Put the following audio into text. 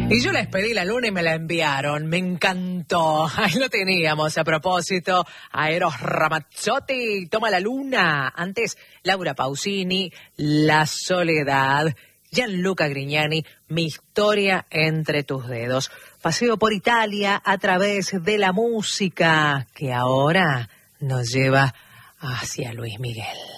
Y yo les pedí la luna y me la enviaron, me encantó. Ahí lo teníamos a propósito, a Eros Ramazzotti, Toma la luna. Antes, Laura Pausini, La soledad. Gianluca Grignani, Mi historia entre tus dedos. Paseo por Italia a través de la música que ahora nos lleva hacia Luis Miguel.